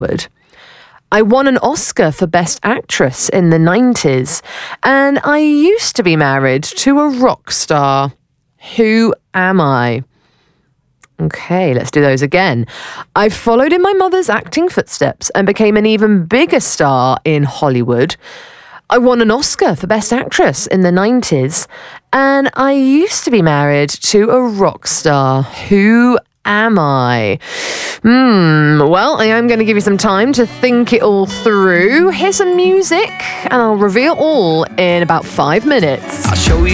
Hollywood. I won an Oscar for Best Actress in the 90s, and I used to be married to a rock star. Who am I? Okay, let's do those again. I followed in my mother's acting footsteps and became an even bigger star in Hollywood. I won an Oscar for Best Actress in the 90s, and I used to be married to a rock star. Who am I? Well, I am going to give you some time to think it all through. Here's some music, and I'll reveal all in about 5 minutes. I'll show you.